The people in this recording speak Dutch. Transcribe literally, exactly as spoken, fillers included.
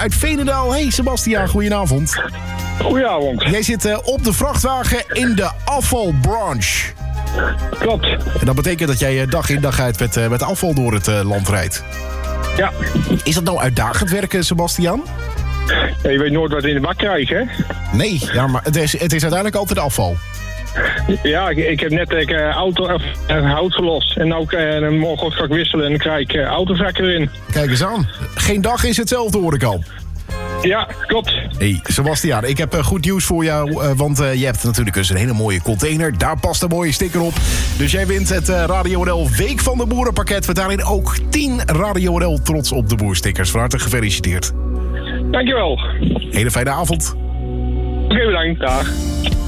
uit Veenendaal. Hey Sebastiaan, goedenavond. Goedenavond. Jij zit uh, op de vrachtwagen in de afvalbranche. Klopt. En dat betekent dat jij uh, dag in dag uit met, uh, met afval door het uh, land rijdt. Ja. Is dat nou uitdagend werken, Sebastiaan? Ja, je weet nooit wat je in de bak krijgt, hè? Nee, ja, maar het is, het is uiteindelijk altijd afval. Ja, ik, ik heb net uh, auto, uh, hout gelost. En ook uh, morgen ga ik wisselen en dan krijg ik uh, autozakken erin. Kijk eens aan. Geen dag is hetzelfde, hoor ik al. Ja, klopt. Hey, Sebastiaan, ik heb uh, goed nieuws voor jou. Uh, want uh, je hebt natuurlijk dus een hele mooie container. Daar past een mooie sticker op. Dus jij wint het uh, Radio N L Week van de Boerenpakket. Met daarin ook tien Radio N L Trots op de Boer stickers. Van harte gefeliciteerd. Dankjewel. Hele fijne avond. Oké, bedankt. Dag.